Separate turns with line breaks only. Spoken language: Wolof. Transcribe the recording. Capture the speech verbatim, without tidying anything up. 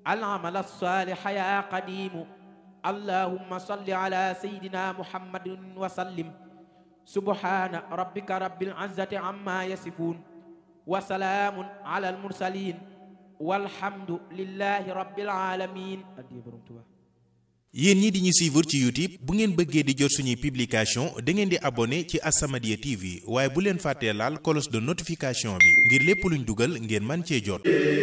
العمل الصالح يا قديم اللهم صل على سيدنا محمد وسلم سبحان ربك رب العزة عما يصفون وسلام على المرسلين والحمد لله رب العالمين.
yéen ñi di ñu suivre ci YouTube bu ngeen bëggee di jot suñuy publication da ngeen di abonné ci As-Samadiyya T V waaye bu leen fàttee laal cloche de notification bi ngir lépp luñ dugal ngeen man cee jot.